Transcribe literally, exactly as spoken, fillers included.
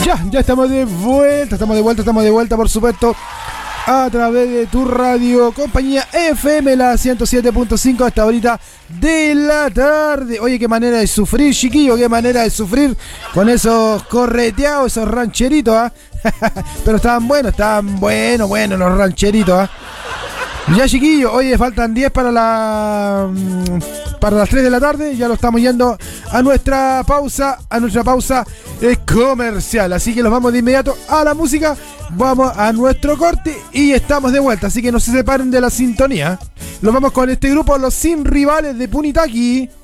Ya, ya estamos de vuelta, estamos de vuelta, estamos de vuelta, por supuesto, a través de tu radio, compañía F M, la ciento siete punto cinco, hasta ahorita de la tarde. Oye, qué manera de sufrir, chiquillo, qué manera de sufrir con esos correteados, esos rancheritos, ¿ah? ¿eh? Pero estaban buenos, estaban buenos, buenos los rancheritos, ¿ah? ¿eh? Ya, chiquillo, oye, faltan diez para la para las tres de la tarde. Ya lo estamos yendo a nuestra pausa, a nuestra pausa eh, comercial. Así que los vamos de inmediato a la música. Vamos a nuestro corte y estamos de vuelta. Así que no se separen de la sintonía. Los vamos con este grupo, los Sin Rivales de Punitaqui.